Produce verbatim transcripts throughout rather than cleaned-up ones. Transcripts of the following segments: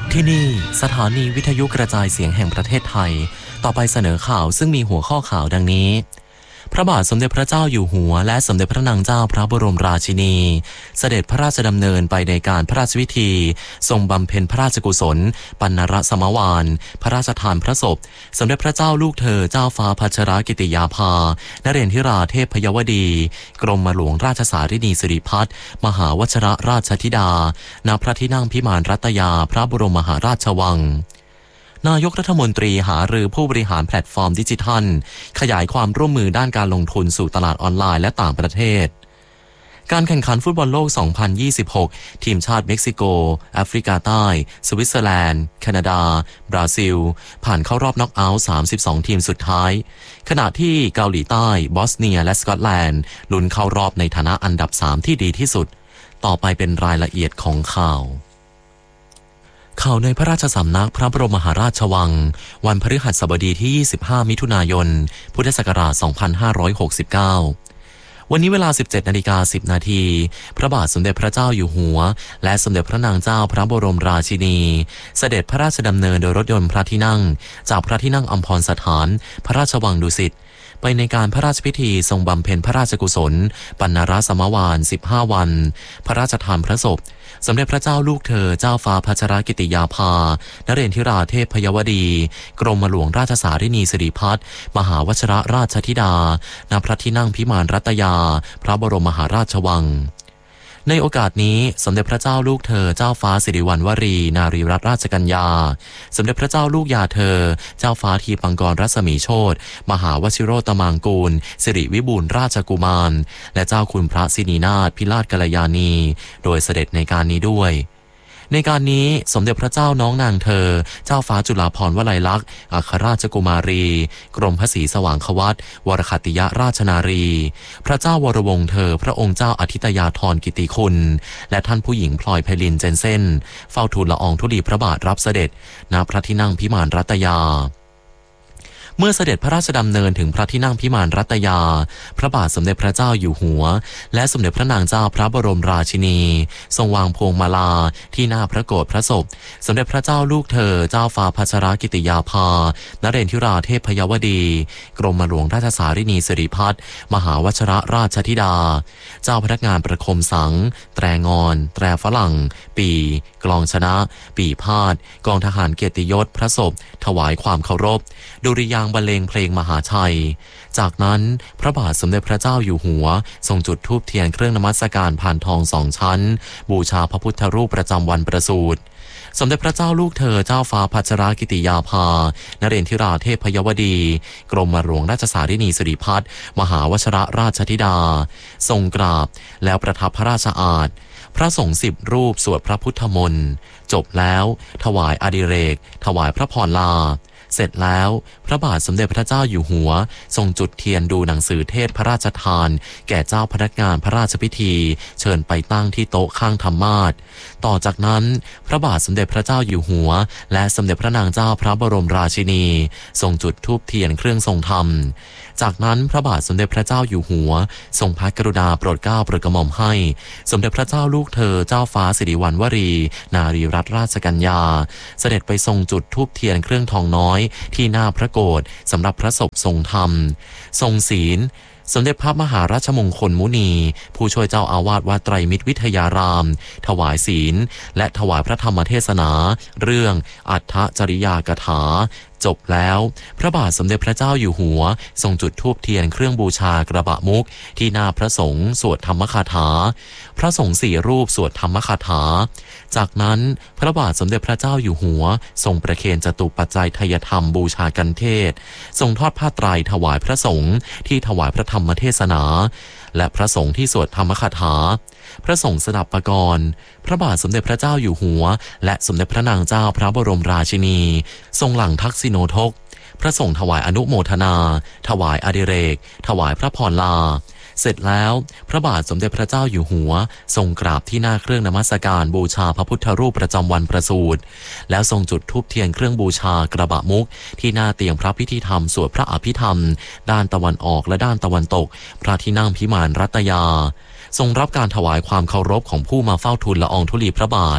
ที่นี่สถานีวิทยุกระจายเสียงแห่งประเทศไทยต่อไปเสนอข่าวซึ่งมีหัวข้อข่าวดังนี้พระบาทสมเด็จพระเจ้าอยู่หัวและสมเด็จพระนางเจ้าพระบรมราชินีเสด็จพระราชดำเนินไปในการพระราชพิธีทรงบำเพ็ญพระราชกุศลปัณณรสมวาลพระราชทานพระศพสมเด็จพระเจ้าลูกเธอเจ้าฟ้าพัชรกิติยาภานเรนทิราเทพยวดีกรมหลวงราชสารินีสิริพัฒน์มหาวชิรราชธิดาณพระที่นั่งพิมานรัตยาพระบรมมหาราชวังนายกรัฐมนตรีหารือผู้บริหารแพลตฟอร์มดิจิทัลขยายความร่วมมือด้านการลงทุนสู่ตลาดออนไลน์และต่างประเทศการแข่งขันฟุตบอลโลก สองพันยี่สิบหก ทีมชาติเม็กซิโกแอฟริกาใต้สวิตเซอร์แลนด์แคนาดาบราซิลผ่านเข้ารอบน็อกเอาท์ สามสิบสอง ทีมสุดท้ายขณะที่เกาหลีใต้บอสเนียและสกอตแลนด์ลุ้นเข้ารอบในฐานะอันดับสามที่ดีที่สุดต่อไปเป็นรายละเอียดของข่าวข่าวในพระราชสำนักพระบรมมหาราชวังวันพฤหัสบดีที่ยี่สิบห้ามิถุนายนพุทธศักราชสองพันห้าร้อยหกสิบเก้าวันนี้เวลา สิบเจ็ดนาฬิกาสิบนาทีพระบาทสมเด็จพระเจ้าอยู่หัวและสมเด็จพระนางเจ้าพระบรมราชินีเสด็จพระราชดำเนินโดยรถยนต์พระที่นั่งจากพระที่นั่งอัมพรสถานพระราชวังดุสิตไปในการพระราชพิธีทรงบำเพ็ญพระราชกุศลปัณณรสมวาลสิบห้าวันพระราชทานพระศพสมเด็จพระเจ้าลูกเธอเจ้าฟ้าพัชรกิติยาภานเรนทิราเทพยวดีกรมหลวงราชสารินีสิริพัฒน์มหาวชิรราชธิดาณพระที่นั่งพิมานรัตยาพระบรมมหาราชวังในโอกาสนี้สมเด็จพระเจ้าลูกเธอเจ้าฟ้าสิริวัณวรีนารีรัตนราชกัญญาสมเด็จพระเจ้าลูกยาเธอเจ้าฟ้าทีปังกรรัศมีโชติมหาวชิโรตมังกูลสิริวิบูลย์ราชกุมารและเจ้าคุณพระสินีนาถพิราชกัลยาณีโดยเสด็จในการนี้ด้วยในการนี้สมเด็จพระเจ้าน้องนางเธอเจ้าฟ้าจุฬาภรณ์วลัยลักษณ์อัครราชกุมารีกรมพระศรีสว่างควัตวรคติยราชนารีพระเจ้าวรวงศ์เธอพระองค์เจ้าอธิตยาธรกิติคุณและท่านผู้หญิงพลอยไพลินเจนเซ่นเฝ้าทูลละอองธุลีพระบาทรับเสด็จณพระที่นั่งพิมานรัตยาเมื่อเสด็จพระราชดำเนินถึงพระที่นั่งพิมานรัตยาพระบาทสมเด็จพระเจ้าอยู่หัวและสมเด็จพระนางเจ้าพระบรมราชินีทรงวางพวงมาลาที่หน้าพระโกฐพระศพสมเด็จพระเจ้าลูกเธอเจ้าฟ้าพัชรกิติยาภานเรนทิราเทพยวดีกรมหลวงราชสารินีสิริพัฒน์มหาวชิรราชธิดาเจ้าพนักงานประคมสังแตรงอนแตรฝรั่งปีกลองชนะปีพาดกองทหารเกียรติยศพระศพถวายความเคารพดุริยางค์บรรเลงเพลงมหาชัยจากนั้นพระบาทสมเด็จพระเจ้าอยู่หัวทรงจุดธูปเทียนเครื่องนมัสการผ่านทองสองชั้นบูชาพระพุทธรูปประจำวันประสูติสมเด็จพระเจ้าลูกเธอเจ้าฟ้าพัชรกิติยาภานเรนทิราเทพยวดีกรมหลวงราชสารินีสิริพัฒน์มหาวชิรราชธิดาทรงกราบแล้วประทับพระราชอาสน์พระสงฆ์สิบรูปสวดพระพุทธมนต์จบแล้วถวายอดิเรกถวายพระพรลาเสร็จแล้วพระบาทสมเด็จพระเจ้าอยู่หัวทรงจุดเทียนดูหนังสือเทศพระราชทานแก่เจ้าพนักงานพระราชพิธีเชิญไปตั้งที่โต๊ะข้างธรรมาสน์ต่อจากนั้นพระบาทสมเด็จพระเจ้าอยู่หัวและสมเด็จพระนางเจ้าพระบรมราชินีทรงจุดธูปเทียนเครื่องทรงธรรมจากนั้นพระบาทสมเด็จพระเจ้าอยู่หัวทรงพระกรุณาโปรดเกล้าโปรดกระหม่อมให้สมเด็จพระเจ้าลูกเธอเจ้าฟ้าสิริวัณวรีนารีรัตนราชกัญญาเสด็จไปทรงจุดธูปเทียนเครื่องทองน้อยที่หน้าพระโกฐสำหรับพระศพทรงธรรมทรงศีลสมเด็จพระมหาราชมงคลมุนีผู้ช่วยเจ้าอาวาสวัดไตรมิตรวิทยารามถวายศีลและถวายพระธรรมเทศนาเรื่องอัฏฐจริยากถาจบแล้วพระบาทสมเด็จพระเจ้าอยู่หัวทรงจุดธูปเทียนเครื่องบูชากระบะมุกที่หน้าพระสงฆ์สวดธรรมคาถาพระสงฆ์สี่รูปสวดธรรมคาถาจากนั้นพระบาทสมเด็จพระเจ้าอยู่หัวทรงประเคนจตุปัจจัยทายธรรมบูชากันเทศทรงทอดผ้าไตรถวายพระสงฆ์ที่ถวายพระธรรมเทศนาและพระสงฆ์ที่สวดธรรมคาถาพระสงฆ์สดับปกรณ์พระบาทสมเด็จพระเจ้าอยู่หัวและสมเด็จพระนางเจ้าพระบรมราชินีทรงหลั่งทักษิโนทกพระสงฆ์ถวายอนุโมทนาถวายอดิเรกถวายพระพรลาเสร็จแล้วพระบาทสมเด็จพระเจ้าอยู่หัวทรงกราบที่หน้าเครื่องนมัสการบูชาพระพุทธรูปประจำวันประสูติแล้วทรงจุดธูปเทียนเครื่องบูชากระบะมุกที่หน้าเตียงพระพิธีธรรมสวดพระอภิธรรมด้านตะวันออกและด้านตะวันตกพระที่นั่งพิมานรัตยาทรงรับการถวายความเคารพของผู้มาเฝ้าทูลละอองธุลีพระบาท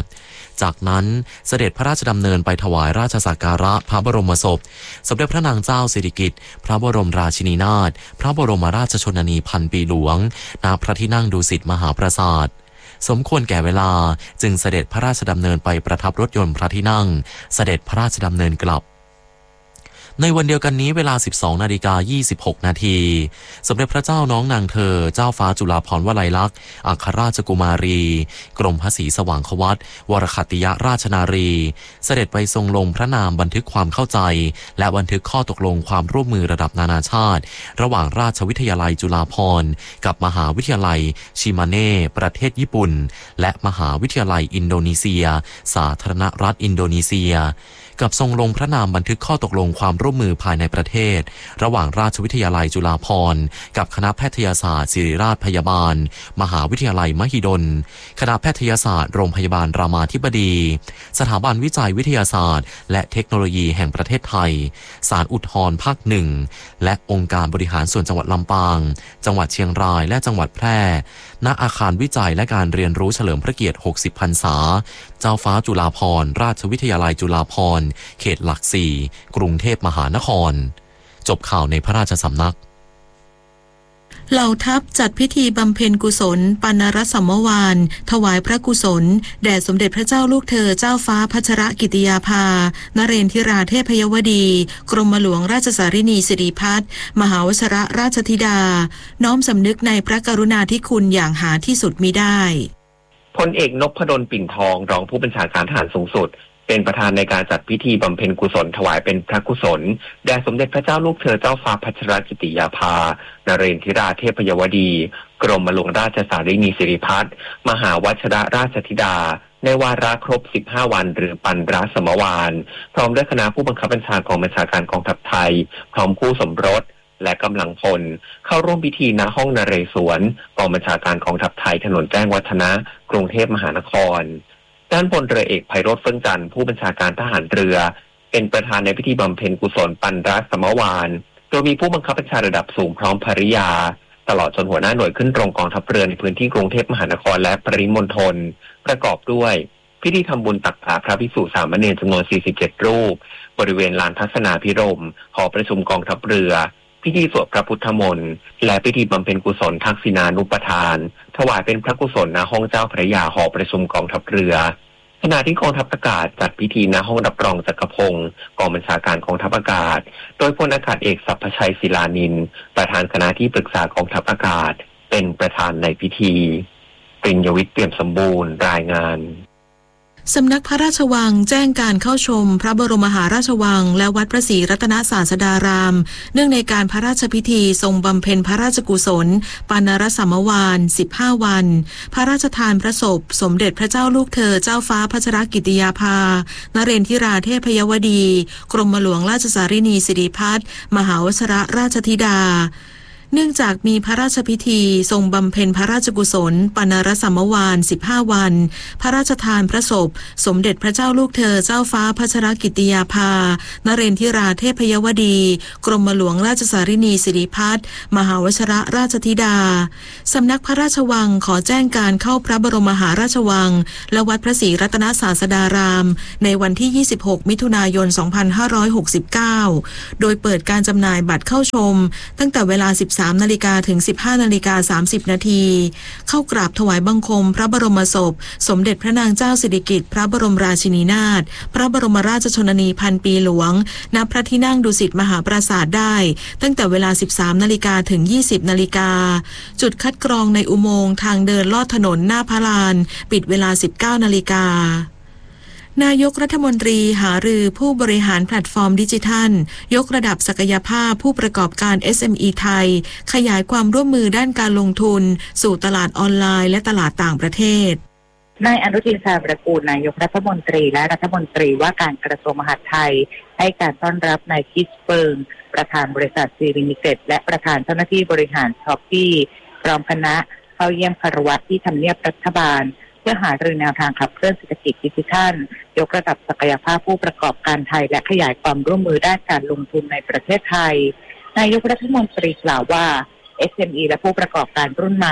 จากนั้นเสด็จพระราชดำเนินไปถวายราชสักการะพระบรมศพสมเด็จพระนางเจ้าสิริกิติ์พระบรมราชินีนาถพระบรมราชชนนีพันปีหลวงณพระที่นั่งดุสิตมหาปราสาทสมควรแก่เวลาจึงเสด็จพระราชดำเนินไปประทับรถยนต์พระที่นั่งเสด็จพระราชดำเนินกลับในวันเดียวกันนี้เวลา สิบสองนาฬิกายี่สิบหกนาทีสมเด็จพระเจ้าน้องนางเธอเจ้าฟ้าจุฬาภรณ์วลัยลักษณ์อัครราชกุมารีกรมพระศรีสว่างควัตรวรคัตติยราชนารีเสด็จไปทรงลงพระนามบันทึกความเข้าใจและบันทึกข้อตกลงความร่วมมือระดับนานาชาติระหว่างราชวิทยาลัยจุฬาภรณ์กับมหาวิทยาลัยชิมาเน่ประเทศญี่ปุ่นและมหาวิทยาลัยอินโดนีเซียสาธารณรัฐอินโดนีเซียกับทรงลงพระนามบันทึกข้อตกลงความร่วมมือภายในประเทศระหว่างราชวิทยาลัยจุฬาภรณ์กับคณะแพทยศาสตร์ศิริราชพยาบาลมหาวิทยาลัยมหิดลคณะแพทยศาสตร์โรงพยาบาลรามาธิบดีสถาบันวิจัยวิทยาศาสตร์และเทคโนโลยีแห่งประเทศไทยศาลอุทธรภาคหนึ่งและองค์การบริหารส่วนจังหวัดลำปางจังหวัดเชียงรายและจังหวัดแพร่ณอาคารวิจัยและการเรียนรู้เฉลิมพระเกียรติหกสิบพรรษาเจ้าฟ้าจุฬาภรณ์ราชวิทยาลัยจุฬาภรณ์เขตหลักสี่กรุงเทพมหานครจบข่าวในพระราชสำนักเหล่าทัพจัดพิธีบำเพ็ญกุศลปานรสัมมวาน ถวายพระกุศลแด่สมเด็จพระเจ้าลูกเธอเจ้าฟ้าพัชรกิติยาภานเรนทิราเทพยวดีกรมหลวงราชสารินีสิริพัฒน์มหาวชรราชธิดาน้อมสำนึกในพระกรุณาธิคุณอย่างหาที่สุดมิได้พลเอกนพดลปิ่นทองรองผู้บัญชาการทหารสูงสุดเป็นประธานในการจัดพิธีบำเพ็ญกุศลถวายเป็นพระกุศลแด่สมเด็จพระเจ้าลูกเธอเจ้าฟ้าพัชรกิติยาภานเรนทิราเทพยวดีกรมหลวงราชสารินีสิริพัฒน์มหาวชรราชธิดาในวาระครบสิบห้าวันหรือปันรสมวานพร้อมด้วยคณะผู้บังคับบัญชากองบัญชาการกองทัพไทยพร้อมคู่สมรสและกำลังพลเข้าร่วมพิธีณห้องนเรศวรกองบัญชาการกองทัพไทยถนนแจ้งวัฒนะกรุงเทพมหานครด้านพลเรือเอกไพโรจน์เฟื่องจันทร์ผู้บัญชาการทหารเรือเป็นประธานในพิธีบำเพ็ญกุศลปันรสมวานโดยมีผู้บังคับบัญชาระดับสูงพร้อมภริยาตลอดจนหัวหน้าหน่วยขึ้นตรงกองทัพเรือในพื้นที่กรุงเทพมหานครและปริมณฑลประกอบด้วยพิธีทำบุญตักบาตรพระภิกษุสามเณรจำนวนสี่สิบเจ็ดรูปบริเวณลานทัศนาภิรมย์หอประชุมกองทัพเรือพิธีสวดพระพุทธมนต์และพิธีบำเพ็ญกุศลทักษิณานุปทานถวายเป็นพระกุศลณห้องเจ้าพระยาหอประชุมกองทัพเรือขณะที่กองทัพอากาศจัดพิธีณห้องรับรองจักรพงศ์กองบัญชาการกองทัพอากาศโดยพลอากาศเอกสัพพชัยศิลานินประธานคณะที่ปรึกษากองทัพอากาศเป็นประธานในพิธีปริญญวิทย์เปี่ยมสมบูรณ์รายงานสำนักพระราชวังแจ้งการเข้าชมพระบรมมหาราชวังและวัดพระศรีรัตนศาสดารามเนื่องในการพระราชพิธีทรงบำเพ็ญพระราชกุศลปานรสัมมวานสิบห้าวันพระราชทานพระศพสมเด็จพระเจ้าลูกเธอเจ้าฟ้าพัชรกิติยาภานเรนทิราเทพยวดีกรมหลวงราชสารินีสิริพัฒน์มหาวชรราชธิดาเนื่องจากมีพระราชพิธีทรงบำเพ็ญพระราชกุศลปานรสัมมวานสิบห้าวันพระราชทานพระศพสมเด็จพระเจ้าลูกเธอเจ้าฟ้าพัชรกิติยาภานเรนทิราเทพยวดีกรมหลวงราชสารินีสิริพัฒน์มหาวชรราชธิดาสำนักพระราชวังขอแจ้งการเข้าพระบรมมหาราชวังและวัดพระศรีรัตนศาสดารามในวันที่ยี่สิบหกมิถุนายนสองพันห้าร้อยหกสิบเก้าโดยเปิดการจำหน่ายบัตรเข้าชมตั้งแต่เวลาสิบสามนาฬิกาถึงสิบห้านาฬิกาสามสิบนาทีเข้ากราบถวายบังคมพระบรมศพสมเด็จพระนางเจ้าสิริกิติ์พระบรมราชินีนาถพระบรมราชชนนีพันปีหลวงณพระที่นั่งดุสิตมหาปราสาทได้ตั้งแต่เวลาสิบสามนาฬิกาถึงยี่สิบนาฬิกาจุดคัดกรองในอุโมงค์ทางเดินลอดถนนหน้าพระลานปิดเวลาสิบเก้านาฬิกานายกรัฐมนตรีหารือผู้บริหารแพลตฟอร์มดิจิทัลยกระดับศักยภาพผู้ประกอบการ เอส เอ็ม อี ไทยขยายความร่วมมือด้านการลงทุนสู่ตลาดออนไลน์และตลาดต่างประเทศนายอนุทินชาญวิรากูลนายกรัฐมนตรีและรัฐมนตรีว่าการกระทรวงมหาดไทยให้การต้อนรับนายคิสเปิงประธานบริษัทซีลิมิเต็ดและประธานเจ้าหน้าที่บริหารช้อปปี้พร้อมคณะเข้าเยี่ยมคารวะที่ทำเนียบรัฐบาลเพื่อหารือแนวทางขับเคลื่อนเศรษฐกิจดิจิทัลยกระดับศักยภาพผู้ประกอบการไทยและขยายความร่วมมือด้านการลงทุนในประเทศไทยนายกรัฐมนตรีกล่าวว่า เอส เอ็ม อี และผู้ประกอบการรุ่นใหม่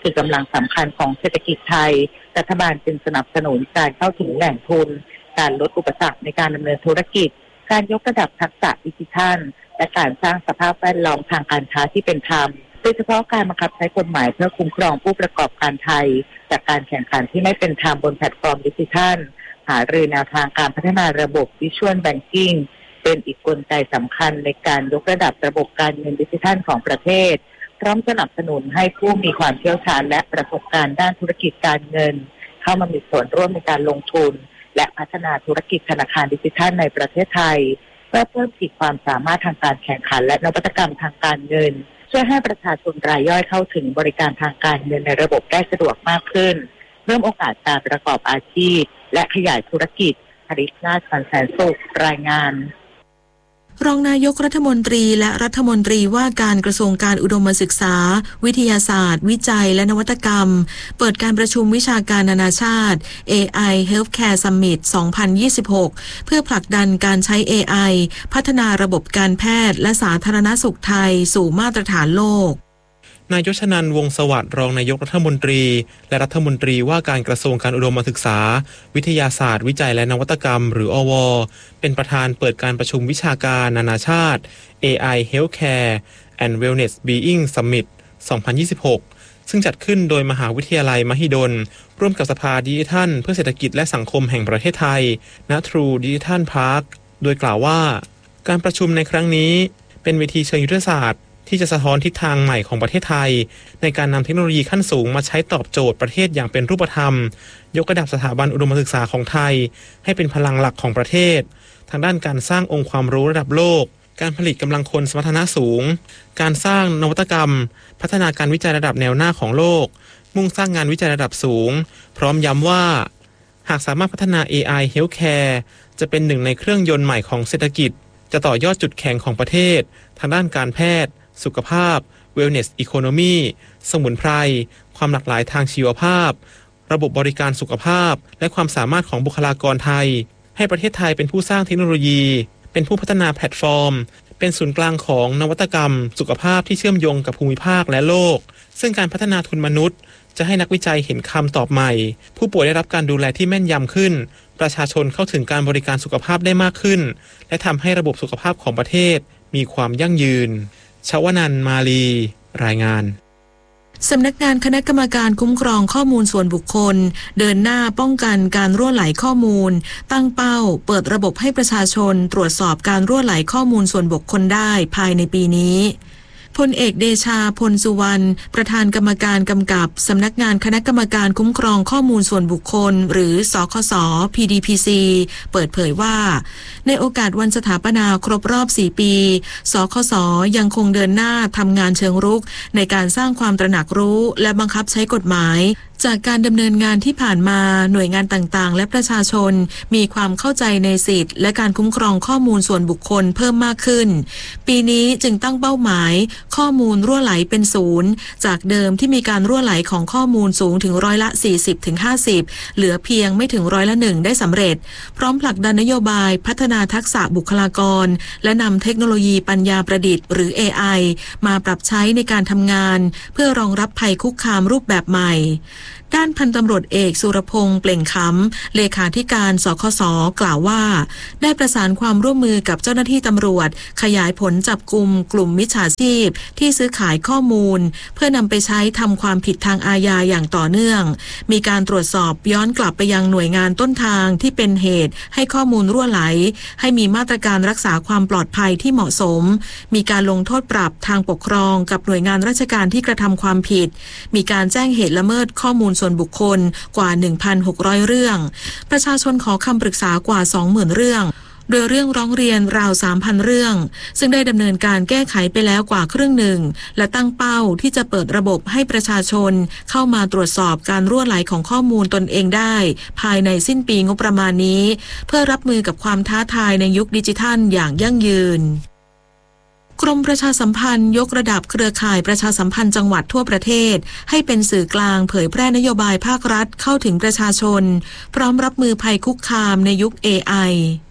คือกำลังสำคัญของเศรษฐกิจไทยรัฐบาลจึงสนับสนุนการเข้าถึงแหล่งทุนการลดอุปสรรคในการดำเนินธุรกิจการยกระดับทักษะดิจิทัลและการสร้างสภาพแวดล้อมทางการค้าที่เป็นธรรมโดยเฉพาะการบังคับใช้กฎหมายเพื่อคุ้มครองผู้ประกอบการไทยจากการแข่งขันที่ไม่เป็นธรรมบนแพลตฟอร์มดิจิทัลหารือแนวทางการพัฒนาระบบ Visual Banking เป็นอีกกลไกสำคัญในการยกระดับระบบการเงินดิจิทัลของประเทศพร้อมสนับสนุนให้ผู้มีความเชี่ยวชาญและประสบการณ์ด้านธุรกิจการเงินเข้ามามีส่วนร่วมในการลงทุนและพัฒนาธุรกิจธนาคารดิจิทัลในประเทศไทยเพื่อเพิ่มขีดความสามารถทางการแข่งขันและนวัตกรรมทางการเงินช่วยให้ประชาชนรายย่อยเข้าถึงบริการทางการเงินในระบบได้สะดวกมากขึ้นเพิ่มโอกาสการประกอบอาชีพและขยายธุรกิจผลิตนาสันแสนสุขรายงานรองนายกรัฐมนตรีและรัฐมนตรีว่าการกระทรวงการอุดมศึกษาวิทยาศาสตร์วิจัยและนวัตกรรมเปิดการประชุมวิชาการนานาชาติ เอ ไอ Healthcare Summit สองพันยี่สิบหก เพื่อผลักดันการใช้ เอ ไอ พัฒนาระบบการแพทย์และสาธารณสุขไทยสู่มาตรฐานโลกนายยศนันท์วงศ์สวัสดิ์รองนายกรัฐมนตรีและรัฐมนตรีว่าการกระทรวงการอุดมศึกษาวิทยาศาสตร์วิจัยและนวัตกรรมหรืออว.เป็นประธานเปิดการประชุมวิชาการนานาชาติ เอ ไอ Healthcare and Wellness Being Summit สองพันยี่สิบหก ซึ่งจัดขึ้นโดยมหาวิทยาลัยมหิดลร่วมกับสภาดิจิทัลเพื่อเศรษฐกิจและสังคมแห่งประเทศไทยณ True Digital Park โดยกล่าวว่าการประชุมในครั้งนี้เป็นเวทีเชิงยุทธศาสตร์ที่จะสะท้อนทิศทางใหม่ของประเทศไทยในการนำเทคโนโลยีขั้นสูงมาใช้ตอบโจทย์ประเทศอย่างเป็นรูปธรรมยกระดับสถาบันอุดมศึกษาของไทยให้เป็นพลังหลักของประเทศทางด้านการสร้างองค์ความรู้ระดับโลกการผลิตกำลังคนสมรรถนะสูงการสร้างนวัตกรรมพัฒนาการวิจัยระดับแนวหน้าของโลกมุ่งสร้างงานวิจัยระดับสูงพร้อมย้ำว่าหากสามารถพัฒนา เอ ไอ Healthcare จะเป็นหนึ่งในเครื่องยนต์ใหม่ของเศรษฐกิจจะต่อยอดจุดแข็งของประเทศทางด้านการแพทย์สุขภาพ Wellness Economy สมุนไพรความหลากหลายทางชีวภาพระบบบริการสุขภาพและความสามารถของบุคลากรไทยให้ประเทศไทยเป็นผู้สร้างเทคโนโลยีเป็นผู้พัฒนาแพลตฟอร์มเป็นศูนย์กลางของนวัตกรรมสุขภาพที่เชื่อมโยงกับภูมิภาคและโลกซึ่งการพัฒนาทุนมนุษย์จะให้นักวิจัยเห็นคำตอบใหม่ผู้ป่วยได้รับการดูแลที่แม่นยำขึ้นประชาชนเข้าถึงการบริการสุขภาพได้มากขึ้นและทำให้ระบบสุขภาพของประเทศมีความยั่งยืนชวนันท์มาลีรายงานสำนักงานคณะกรรมการคุ้มครองข้อมูลส่วนบุคคลเดินหน้าป้องกันการรั่วไหลข้อมูลตั้งเป้าเปิดระบบให้ประชาชนตรวจสอบการรั่วไหลข้อมูลส่วนบุคคลได้ภายในปีนี้พลเอกเดชาพลสุวรรณประธานกรรมการกำกับสำนักงานคณะกรรมการคุ้มครองข้อมูลส่วนบุคคลหรือสคส พี ดี พี ซี เปิดเผยว่าในโอกาสวันสถาปนาครบรอบสี่ปีสคสยังคงเดินหน้าทำงานเชิงรุกในการสร้างความตระหนักรู้และบังคับใช้กฎหมายจากการดำเนินงานที่ผ่านมาหน่วยงานต่างๆและประชาชนมีความเข้าใจในสิทธิและการคุ้มครองข้อมูลส่วนบุคคลเพิ่มมากขึ้นปีนี้จึงตั้งเป้าหมายข้อมูลรั่วไหลเป็นศูนย์จากเดิมที่มีการรั่วไหลของข้อมูลสูงถึงร้อยละ สี่สิบถึงห้าสิบ เหลือเพียงไม่ถึงร้อยละหนึ่งได้สำเร็จพร้อมผลักดันนโยบายพัฒนาทักษะบุคลากรและนำเทคโนโลยีปัญญาประดิษฐ์หรือ เอ ไอ มาปรับใช้ในการทำงานเพื่อรองรับภัยคุกคามรูปแบบใหม่ด้านพันตำรวจเอกสุรพงษ์เปล่งขำเลขาธิการสคสกล่าวว่าได้ประสานความร่วมมือกับเจ้าหน้าที่ตำรวจขยายผลจับกุมกลุ่มมิจฉาชีพที่ซื้อขายข้อมูลเพื่อนำไปใช้ทำความผิดทางอาญาอย่างต่อเนื่องมีการตรวจสอบย้อนกลับไปยังหน่วยงานต้นทางที่เป็นเหตุให้ข้อมูลรั่วไหลให้มีมาตรการรักษาความปลอดภัยที่เหมาะสมมีการลงโทษปรับทางปกครองกับหน่วยงานราชการที่กระทำความผิดมีการแจ้งเหตุละเมิดข้อมูลส่วนบุคคลกว่า หนึ่งพันหกร้อย เรื่องประชาชนขอคำปรึกษากว่า สองหมื่น เรื่องโดยเรื่องร้องเรียนราว สามพัน เรื่องซึ่งได้ดำเนินการแก้ไขไปแล้วกว่าครึ่งหนึ่งและตั้งเป้าที่จะเปิดระบบให้ประชาชนเข้ามาตรวจสอบการรั่วไหลของข้อมูลตนเองได้ภายในสิ้นปีงบประมาณนี้เพื่อรับมือกับความท้าทายในยุคดิจิทัลอย่างยั่งยืนกรมประชาสัมพันธ์ยกระดับเครือข่ายประชาสัมพันธ์จังหวัดทั่วประเทศให้เป็นสื่อกลางเผยแพร่นโยบายภาครัฐเข้าถึงประชาชนพร้อมรับมือภัยคุกคามในยุค เอ ไอ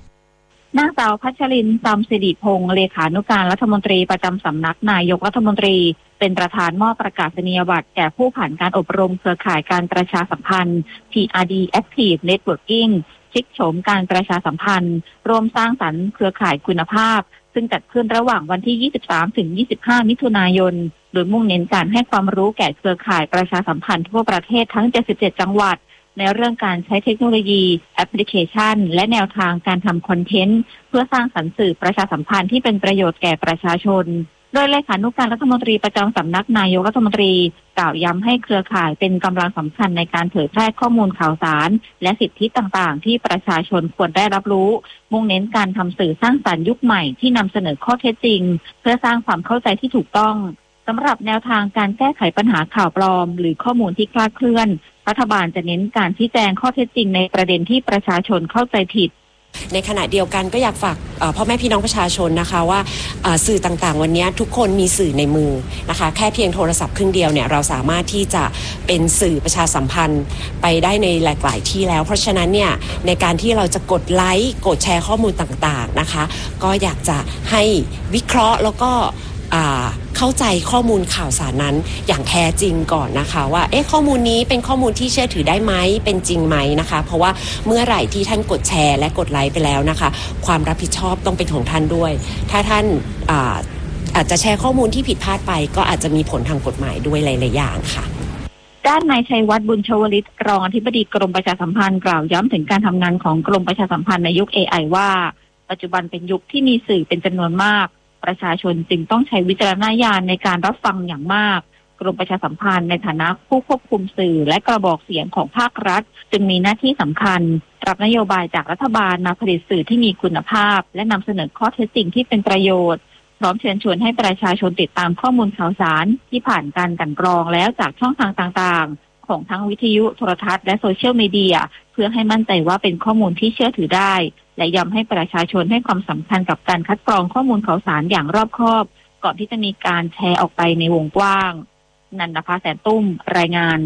นางสาวพัชรินทร์ จำสิริพงษ์เลขานุการรัฐมนตรีประจำสำนักนายกรัฐมนตรีเเป็นประธานมอบประกาศนียบัตรแก่ผู้ผ่านการอบรมเครือข่ายการประชาสัมพันธ์ ที อาร์ ดี Active Networking พลิกโฉมการประชาสัมพันธ์ร่วมสร้างสรรค์เครือข่ายคุณภาพซึ่งจัดขึ้นระหว่างวันที่ ยี่สิบสามถึงยี่สิบห้า มิถุนายนโดยมุ่งเน้นการให้ความรู้แก่เครือข่ายประชาสัมพันธ์ทั่วประเทศทั้งเจ็ดสิบเจ็ดจังหวัดในเรื่องการใช้เทคโนโลยีแอปพลิเคชันและแนวทางการทำคอนเทนต์เพื่อสร้างสรรค์สื่อประชาสัมพันธ์ที่เป็นประโยชน์แก่ประชาชนโดยเลขานุการรัฐมนตรีประจำสำนักนายกรัฐมนตรีกล่าวย้ำให้เครือข่ายเป็นกำลังสำคัญในการเผยแพร่ข้อมูลข่าวสารและสิทธิต่างๆที่ประชาชนควรได้รับรู้มุ่งเน้นการทำสื่อสร้างสรรค์ยุคใหม่ที่นำเสนอข้อเท็จจริงเพื่อสร้างความเข้าใจที่ถูกต้องสำหรับแนวทางการแก้ไขปัญหาข่าวปลอมหรือข้อมูลที่คลาดเคลื่อนรัฐบาลจะเน้นการชี้แจงข้อเท็จจริงในประเด็นที่ประชาชนเข้าใจผิดในขณะเดียวกันก็อยากฝากพ่อแม่พี่น้องประชาชนนะคะว่าสื่อต่างๆวันนี้ทุกคนมีสื่อในมือนะคะแค่เพียงโทรศัพท์เครื่องเดียวเนี่ยเราสามารถที่จะเป็นสื่อประชาสัมพันธ์ไปได้ในหลากหลายที่แล้วเพราะฉะนั้นเนี่ยในการที่เราจะกดไลค์กดแชร์ข้อมูลต่างๆนะคะก็อยากจะให้วิเคราะห์แล้วก็เข้าใจข้อมูลข่าวสารนั้นอย่างแท้จริงก่อนนะคะว่าเอ๊ะข้อมูลนี้เป็นข้อมูลที่เชื่อถือได้ไหมเป็นจริงไหมนะคะเพราะว่าเมื่อไหร่ที่ท่านกดแชร์และกดไลค์ไปแล้วนะคะความรับผิดชอบต้องเป็นของท่านด้วยถ้าท่านอาอาจจะแชร์ข้อมูลที่ผิดพลาดไปก็อาจจะมีผลทางกฎหมายด้วยหลายๆอย่างค่ะด้านนายชัยวัฒน์บุญชวลิตรองอธิบดีกรมประชาสัมพันธ์กล่าวย้ำถึงการทำงานของกรมประชาสัมพันธ์ในยุค เอ ไอ ว่าปัจจุบันเป็นยุคที่มีสื่อเป็นจำนวนมากประชาชนจึงต้องใช้วิจารณญาณในการรับฟังอย่างมากกรมประชาสัมพันธ์ในฐานะผู้ควบคุมสื่อและกระบอกเสียงของภาครัฐจึงมีหน้าที่สำคัญรับนโยบายจากรัฐบาลมาผลิตสื่อที่มีคุณภาพและนำเสนอข้อเท็จจริงที่เป็นประโยชน์พร้อมเชิญชวนให้ประชาชนติดตามข้อมูลข่าวสารที่ผ่านการกลั่นกรองแล้วจากช่องทางต่างๆของทั้งวิทยุโทรทัศน์และโซเชียลมีเดียเพื่อให้มั่นใจว่าเป็นข้อมูลที่เชื่อถือได้และย้ำให้ประชาชนให้ความสำคัญกับการคัดกรองข้อมูลข่าวสารอย่างรอบคอบก่อนที่จะมีการแชร์ออกไปในวงกว้างนันทภาแสนตุ้มรายงาน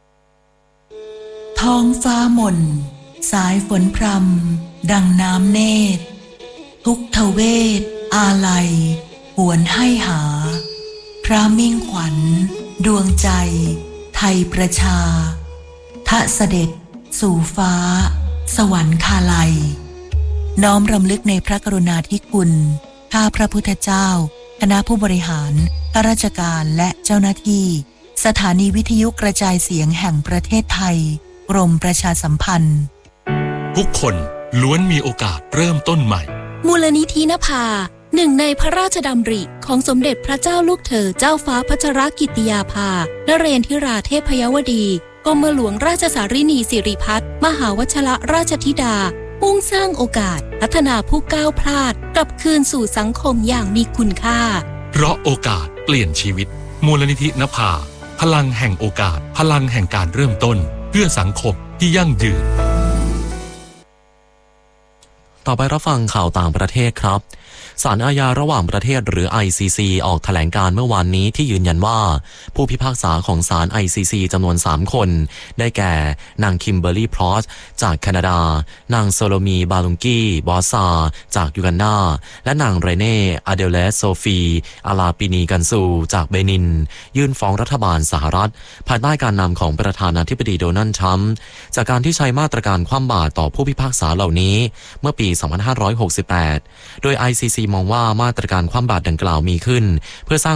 ท้องฟ้าหม่นสายฝนพรำดังน้ำเนตรทุกทเวทอาลัยหวนให้หาพระมิ่งขวัญดวงใจไทยประชาทะเสด็จสู่ฟ้าสวรรคาลัยน้อมรำลึกในพระกรุณาธิคุณข้าพระพุทธเจ้าคณะผู้บริหารข้าราชการและเจ้าหน้าที่สถานีวิทยุกระจายเสียงแห่งประเทศไทยกรมประชาสัมพันธ์ทุกคนล้วนมีโอกาสเริ่มต้นใหม่มูลนิธินภาหนึ่งในพระราชดำริของสมเด็จพระเจ้าลูกเธอเจ้าฟ้าพัชรกิติยาภานเรศธิราเทพยวดีกรมหลวงราชสารินีสิริพัฒน์มหาวชิรราชธิดามุ่งสร้างโอกาสพัฒนาผู้ก้าวพลาดกลับคืนสู่สังคมอย่างมีคุณค่าเพราะโอกาสเปลี่ยนชีวิตมูลนิธินภาพลังแห่งโอกาสพลังแห่งการเริ่มต้นเพื่อสังคมที่ยั่งยืนต่อไปรับฟังข่าวต่างประเทศครับศาลอาญาระหว่างประเทศหรือ ไอ ซี ซี ออกแถลงการเมื่อวานนี้ที่ยืนยันว่าผู้พิพากษาของศาล ไอ ซี ซี จำนวนสามคนได้แก่นางคิมเบอร์รี่พลอสจากแคนาดานางโซโลมีบาลุงกี้บอสซาจากยูกันดาและนางเรเน่อเดลเลสโซฟีอาลาปินีกันซูจากเบนินยื่นฟ้องรัฐบาลสหรัฐภายใต้การนำของประธานาธิบดีโดนัลด์ทรัมป์จากการที่ใช้มาตรการคว่ำบาตรต่อผู้พิพากษาเหล่านี้เมื่อปี สองพันห้าร้อยหกสิบแปด โดย ไอ ซี ซี มองว่ามาตรการคว่ำบาตรดังกล่าวมีขึ้นเพื่อสร้าง